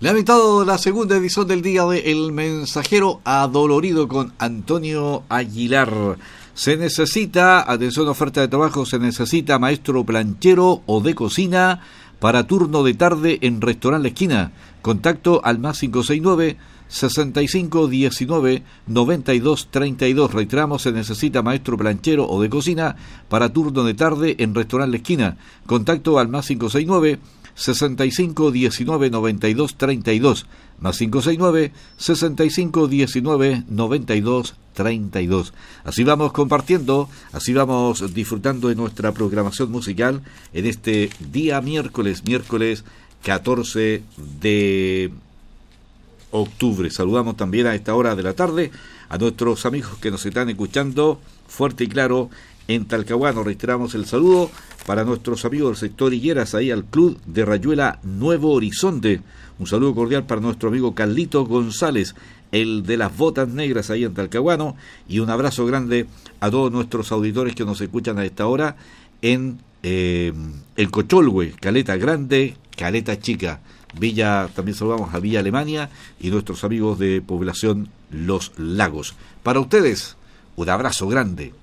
Le ha invitado la segunda edición del día de El Mensajero Adolorido con Antonio Aguilar. Se necesita, atención, oferta de trabajo, se necesita maestro planchero o de cocina para turno de tarde en Restaurante La Esquina. Contacto al más 569 6519 9232. Reiteramos, se necesita maestro planchero o de cocina para turno de tarde en Restaurante La Esquina. Contacto al más 569 6519 9232, más 569 6519 9232. Así vamos compartiendo, así vamos disfrutando de nuestra programación musical en este día miércoles 14 de octubre. Saludamos también a esta hora de la tarde a nuestros amigos que nos están escuchando fuerte y claro en Talcahuano. Reiteramos el saludo para nuestros amigos del sector Higueras, ahí al Club de Rayuela Nuevo Horizonte. Un saludo cordial para nuestro amigo Carlito González, el de las botas negras ahí en Talcahuano, y un abrazo grande a todos nuestros auditores que nos escuchan a esta hora en el Cocholhue, Caleta Grande, Caleta Chica, Villa. También saludamos a Villa Alemania y nuestros amigos de población Los Lagos. Para ustedes, un abrazo grande.